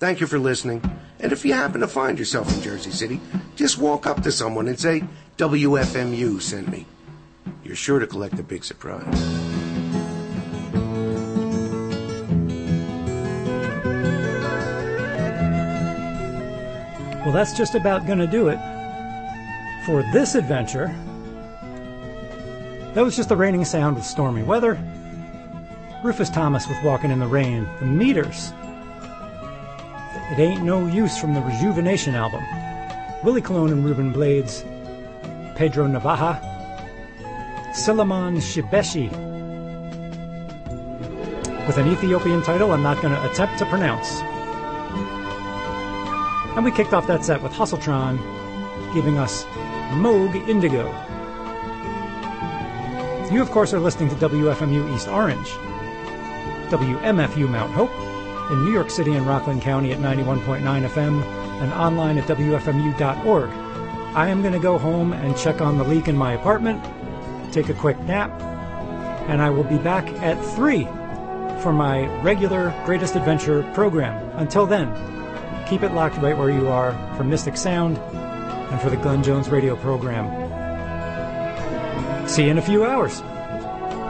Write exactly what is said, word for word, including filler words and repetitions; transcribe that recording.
Thank you for listening. And if you happen to find yourself in Jersey City, just walk up to someone and say, W F M U sent me. You're sure to collect a big surprise. Well, that's just about going to do it for this adventure. That was just the raining sound with stormy weather. Rufus Thomas with Walking in the Rain. The Meters. It Ain't No Use from the Rejuvenation album. Willie Colon and Ruben Blades. Pedro Navaja. Suleiman Shibeshi. With an Ethiopian title I'm not going to attempt to pronounce. And we kicked off that set with Hustletron giving us Moog Indigo. You, of course, are listening to W F M U East Orange, W M F U Mount Hope, in New York City and Rockland County at ninety-one point nine F M, and online at W F M U dot org. I am going to go home and check on the leak in my apartment, take a quick nap, and I will be back at three for my regular Greatest Adventure program. Until then, keep it locked right where you are for Mystic Sound and for the Glenn Jones radio program. See you in a few hours.